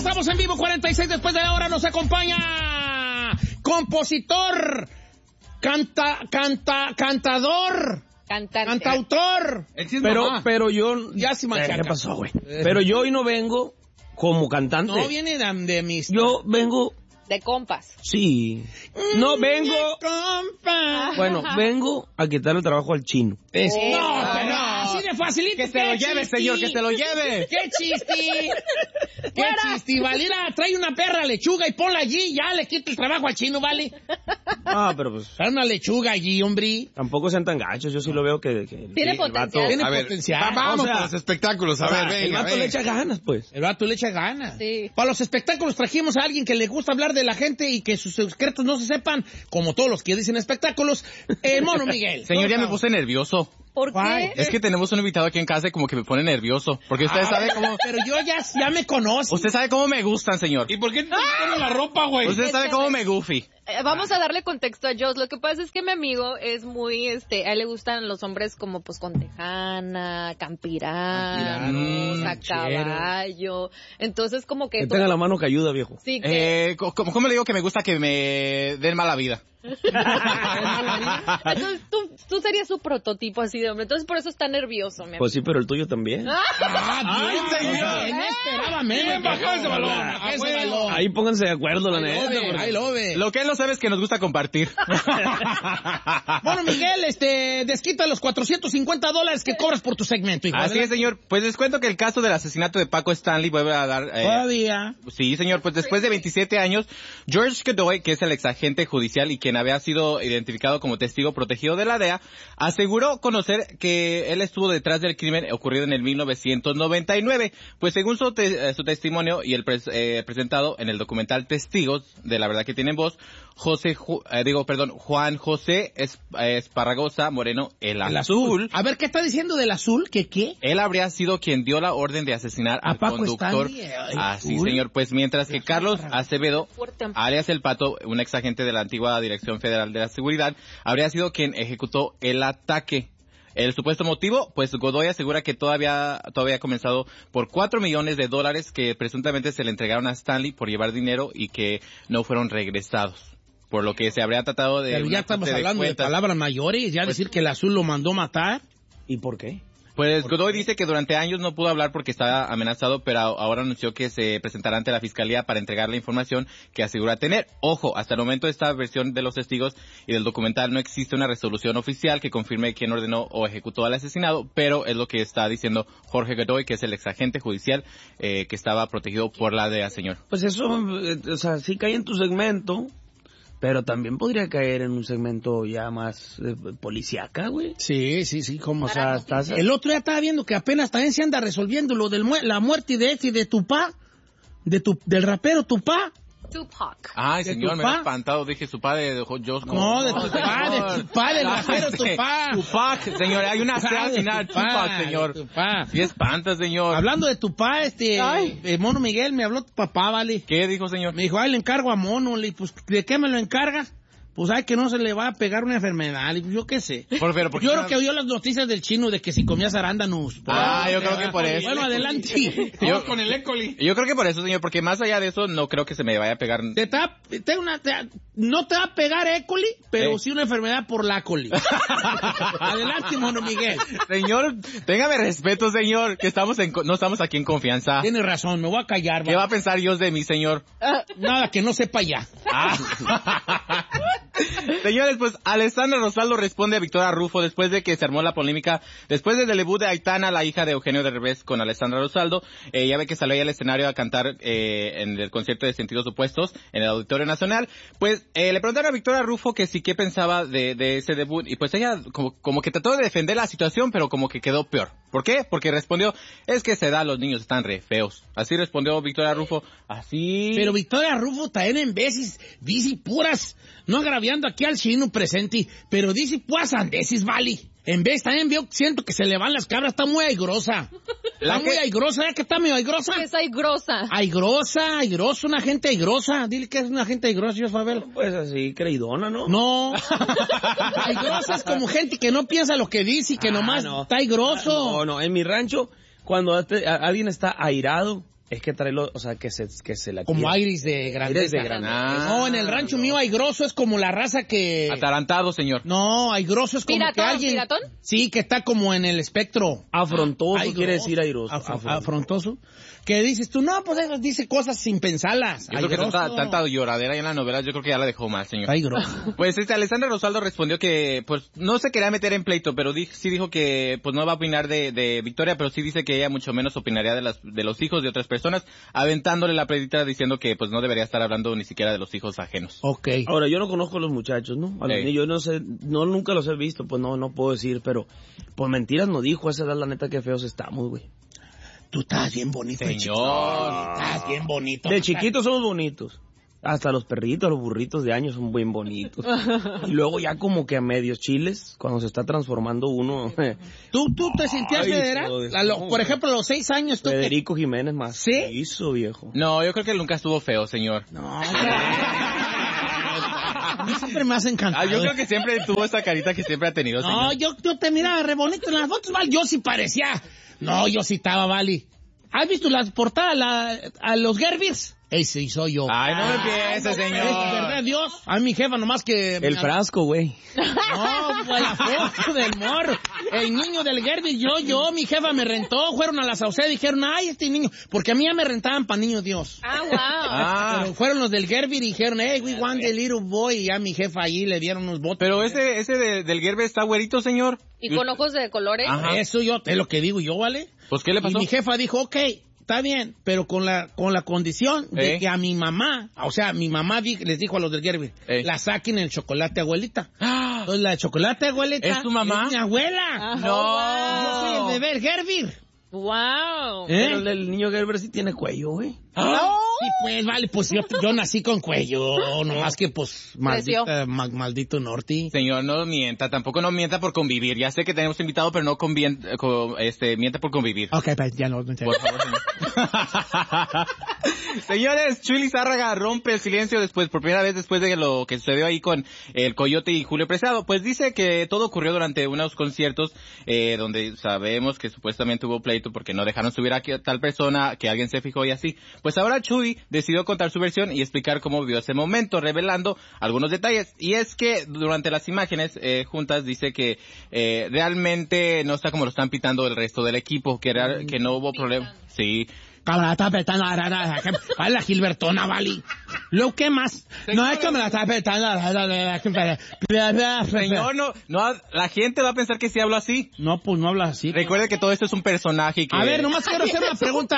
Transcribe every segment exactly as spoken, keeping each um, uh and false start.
Estamos en vivo, cuarenta y seis después de la hora. Nos acompaña compositor, canta, canta, cantador, Cantante. cantautor. Pero, pero yo... Ya se machaca. ¿Qué pasó, güey? Pero yo hoy no vengo como cantante. No viene de, de mis... Yo vengo... De compas. Sí. No vengo... Compa. Bueno, vengo a quitarle el trabajo al chino. Es- Oh. no, pero así de facilito. Que se lo lleve, señor, que se lo lleve. ¡Qué chisti! ¡Qué chisti! Valira, trae una perra lechuga y ponla allí, ya le quita el trabajo al chino, ¿vale? Ah, pero pues... Trae una lechuga allí, hombre. Tampoco sean tan gachos, yo sí lo veo que... que Tiene el potencial. vato- Tiene A ver, potencial. va- vamos O sea, con los espectáculos. A o sea, ver, el venga, vato le venga. echa ganas, pues. El vato le echa ganas. Sí. Para los espectáculos trajimos a alguien que le gusta hablar de la gente y que sus secretos no se sepan, como todos los que dicen espectáculos, el Mono Miguel. Señor, ya me ¿Cómo puse nervioso. ¿Por Guay. qué? Es que tenemos un invitado aquí en casa y como que me pone nervioso. Porque usted está? sabe cómo... Pero yo ya, ya me conozco. Usted sabe cómo me gustan, señor. ¿Y por qué te pones la ropa, güey? Usted sabe cómo me goofy. Eh, Vamos a darle contexto a Joss. Lo que pasa es que mi amigo es muy, este, a él le gustan los hombres como pues con tejana, campiranos, Campiranos, a caballo. Entonces como que... Que tenga la mano que ayuda, viejo. Sí, que... Eh, co- ¿cómo, ¿Cómo le digo que me gusta que me den mala vida? Entonces tú, tú serías su prototipo así de hombre. Entonces por eso está nervioso, mi amigo. Pues sí, pero el tuyo también. Ah, Ay, bien, señor. bien, esperaba menos. bajó ese balón. Bajó ese Ah, balón. Ahí pónganse de acuerdo, la Ahí neta. lo ve, porque- ahí lo ve. Lo que él no sabe es que nos gusta compartir. Bueno, Miguel, este, desquita los cuatrocientos cincuenta dólares que cobras por tu segmento, hijo. Así es, señor. Pues les cuento que el caso del asesinato de Paco Stanley vuelve a dar... eh, Todavía. Sí, señor, pues después de veintisiete años, George Godoy, que es el exagente judicial y quien había sido identificado como testigo protegido de la D E A, aseguró conocer que él estuvo detrás del crimen ocurrido en el mil novecientos noventa y nueve. Pues según su, te- eh, su testimonio y el pres- eh, presentado en el documental Testigos de la verdad que tienen voz, José, Ju- eh, digo, perdón, Juan José Es- eh, Esparragosa Moreno, el, El azul. azul. A ver, ¿qué está diciendo del azul? ¿Qué qué? Él habría sido quien dio la orden de asesinar ¿A al Paco conductor. Stanley? Ay, Así, azul. señor. Pues mientras que Carlos Acevedo, Fuerte. alias El Pato, un exagente de la antigua Dirección Federal de la Seguridad, habría sido quien ejecutó el ataque. El supuesto motivo, pues Godoy asegura que todavía todavía ha comenzado por cuatro millones de dólares que presuntamente se le entregaron a Stanley por llevar dinero y que no fueron regresados. Por lo que se habría tratado de... Pero una ya estamos ajuste hablando de, cuentas. palabras mayores, ya Pues- decir que el azul lo mandó matar. ¿Y por qué? Pues Godoy dice que durante años no pudo hablar porque estaba amenazado, pero ahora anunció que se presentará ante la fiscalía para entregar la información que asegura tener. Ojo, hasta el momento de esta versión de los testigos y del documental no existe una resolución oficial que confirme quién ordenó o ejecutó al asesinado, pero es lo que está diciendo Jorge Godoy, que es el exagente judicial eh, que estaba protegido por la D E A, señor. Pues eso, eh, o sea, sí cae en tu segmento, pero también podría caer en un segmento ya más eh, policíaca, güey. Sí, sí, sí, como O sea, estás... El otro día estaba viendo que apenas también se anda resolviendo lo de la muerte de este y de Tupá, de tu, del rapero Tupá. Tupac. Ay, ¿De señor, tu me pa? he espantado, dije su padre de Joss. No, de Tupá, de Tupá, del rapero Tupá. Tupac, señor, hay una C al final, Tupac, señor. Tupá. Sí espanta, señor. Hablando de Tupá, este, el Mono Miguel me habló tu papá, vale. ¿Qué dijo, señor? Me dijo, ay, le encargo a Mono, le dije, pues, ¿de qué me lo encargas? Pues ay, que no se le va a pegar una enfermedad, y yo qué sé. Por, pero, ¿por qué Yo no- creo que oyó las noticias del chino de que si comías arándanos. Ah, yo creo que por eso. Bueno, adelante. Yo- con el écoli. Yo creo que por eso, señor, porque más allá de eso, no creo que se me vaya a pegar. Te ta- te una, te- no te va a pegar E. coli, pero Eh. sí una enfermedad por la coli. Adelante, Mono Miguel. Señor, téngame respeto, señor, que estamos en, co- no estamos aquí en confianza. Tienes razón, me voy a callar. ¿Qué va a pensar Dios de mí, señor? Nada, que no sepa ya. Ah. Señores, pues Alessandra Rosaldo responde a Victoria Rufo después de que se armó la polémica, después del debut de Aitana, la hija de Eugenio Derbez, con Alessandra Rosaldo. Eh, ya ve que salió ahí al escenario a cantar eh, en el concierto de Sentidos Opuestos en el Auditorio Nacional. Pues eh, le preguntaron a Victoria Rufo que sí, qué pensaba de, de ese debut, y pues ella como, como que trató de defender la situación, pero como que quedó peor. ¿Por qué? Porque respondió, es que se da, los niños están re feos. Así respondió Victoria Rufo, así... Pero Victoria Rufo también en veces dice puras, no agraviando aquí al chino presente, pero dice puras sandeces, vale. En vez también veo, siento que se le van las cabras, está muy aigrosa. La Está muy que- aigrosa, ¿eh? Que está medio aigrosa. Es aigrosa. Aigrosa, aigrosa, una gente aigrosa. Dile que es una gente aigrosa, yo Fabel. Pues así, creidona, ¿no? No. Aigrosa es como gente que no piensa lo que dice y que Ah, nomás no. está aigroso. No, no, en mi rancho, cuando te- a- alguien está airado, Es que trae, lo, o sea, que se, que se la Como tira. Iris de grandeza. Iris de grandeza. No, en el rancho mío hay grosso, es como la raza que... Atarantado, señor. No, hay grosso, es como ¿Piratón, que alguien... piratón? Sí, que está como en el espectro. Afrontoso Hay quiere grosso. decir airoso. Afro- Afrontoso. afrontoso. Que dices tú, no, pues eso dice cosas sin pensarlas. Yo creo que Airoso. tanta, tanta lloradera ahí en la novela, yo creo que ya la dejó mal, señor. Hay grosso. Pues este Alessandra Rosaldo respondió que pues no se quería meter en pleito, pero di- sí dijo que pues no va a opinar de, de Victoria, pero sí dice que ella mucho menos opinaría de las de los hijos de otras personas, aventándole la predita diciendo que pues no debería estar hablando ni siquiera de los hijos ajenos. Ok. Ahora, yo no conozco a los muchachos, ¿no? A los Ey. niños, yo no sé, no, nunca los he visto, pues no, no puedo decir, pero pues mentiras no dijo, a esa edad la neta que feos estamos, güey. Tú estás bien bonito, de chiquito. Señor. Estás bien bonito. De chiquitos somos bonitos. Hasta los perritos, los burritos de años son bien bonitos. Y luego ya como que a medios chiles, cuando se está transformando uno. ¿Tú, tú te sentías Ay, federal? joder, A lo- no, por ejemplo, a los seis años, ¿tú qué? Federico Jiménez más. ¿Sí? Hizo, viejo. No, yo creo que nunca estuvo feo, señor. No, a mí siempre me has encantado. Ah, yo creo que siempre tuvo esa carita que siempre ha tenido, señor. No, yo, yo te miraba re bonito en las fotos, Val. Yo sí parecía. No, yo sí estaba, Vali. ¿Has visto las portadas la- a los Gerbirs? Ese soy yo. Ay, no me empieces, Es verdad, señor. Dios. A mi jefa nomás que... El frasco, güey. No, pues la foto del morro. El niño del Gerber, yo, yo, mi jefa me rentó. Fueron a la Sauceda y dijeron, ay, este niño. Porque a mí ya me rentaban para niños Dios. Ah, wow. Ah, Pero fueron los del Gerber y dijeron, hey, we want the little boy. Y ya mi jefa allí le dieron unos botes. pero ese ese de- del Gerber está güerito, señor. ¿Y con ojos de colores? Ajá. Eso yo, es lo que digo yo, ¿vale? Pues, ¿qué le pasó? Y mi jefa dijo, ok, está bien, pero con la con la condición de ¿Eh? que a mi mamá, o sea, mi mamá di- les dijo a los del Gerber, ¿Eh? la saquen el chocolate abuelita. ¡Ah! Entonces la de chocolate abuelita ¿Es tu mamá? es mi abuela. No. Yo soy el bebé Gerber. Wow. ¿Eh? Pero el, el niño Gerber sí tiene cuello, güey. ¡Ah! Sí, pues, vale, pues yo, yo nací con cuello, nomás que, pues, maldita, ma- maldito Norti. Señor, no mienta, tampoco no mienta por convivir. Ya sé que tenemos invitado, pero no convien, co- este, mienta por convivir. Ok, pues, ya no, no sé. Por favor, señor. Señores, Chuy Lizárraga rompe el silencio después, por primera vez después de lo que sucedió ahí con el Coyote y Julio Preciado. Pues dice que todo ocurrió durante unos conciertos eh, donde sabemos que supuestamente hubo pleito porque no dejaron subir a tal persona, que alguien se fijó y así. Pues ahora Chuy decidió contar su versión y explicar cómo vivió ese momento, revelando algunos detalles. Y es que durante las imágenes eh, juntas dice que eh, realmente no está como lo están pitando el resto del equipo, que, era, que no hubo problema. Sí. Cámara, está apretando la rara. A la Gilbertona, Vali. ¿Lo que más? No es que me la está apretando la Señor, no, no, la gente va a pensar que sí hablo así. No, pues no hablas así. Recuerde que todo esto es un personaje y que... A ver, nomás quiero hacer una pregunta.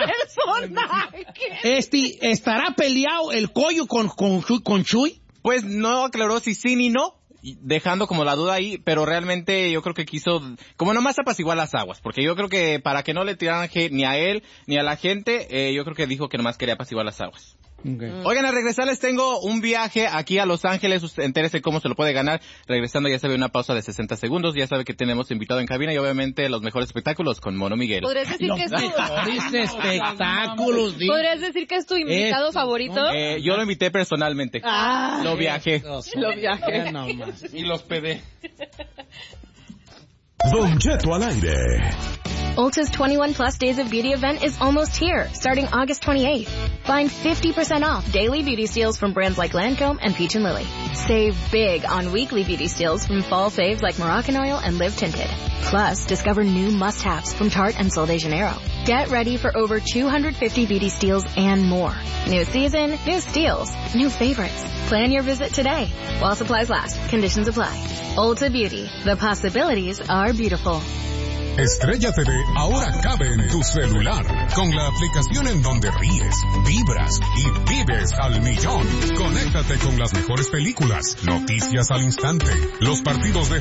Este, ¿estará peleado el Coyo con, con, Chuy- con Chuy? Pues no aclaró si sí ni no, dejando como la duda ahí, pero realmente yo creo que quiso, como nomás apaciguar las aguas, porque yo creo que para que no le tiraran hate ni a él ni a la gente, eh, yo creo que dijo que nomás quería apaciguar las aguas. Okay. Oigan, al regresar les tengo un viaje aquí a Los Ángeles. Usted entérese cómo se lo puede ganar. Regresando ya sabe una pausa de sesenta segundos. Ya sabe que tenemos invitado en cabina y obviamente los mejores espectáculos con Mono Miguel. ¿Podrías decir Los que es tu... mejores espectáculos. di- ¿Podrías decir que es tu invitado Esto, favorito? Eh, yo lo invité personalmente. Ah, Lo viajé. lo viajé. Ya nomás. Y los pedé. Don Cheto al aire. Ulta's twenty-one plus days of beauty event is almost here, starting August twenty-eighth. Find fifty percent off daily beauty steals from brands like Lancome and Peach and Lily. Save big on weekly beauty steals from fall faves like Moroccan Oil and Live Tinted. Plus, discover new must-haves from Tarte and Sol de Janeiro. Get ready for over two hundred fifty beauty steals and more. New season, new steals, new favorites. Plan your visit today. While supplies last, conditions apply. Ulta Beauty. The possibilities are beautiful. Estrella T V ahora cabe en tu celular con la aplicación en donde ríes, vibras y vives al millón. Conéctate con las mejores películas, noticias al instante, los partidos de